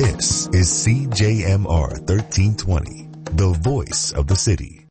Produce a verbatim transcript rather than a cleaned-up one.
This is C J M R thirteen twenty, the voice of the city.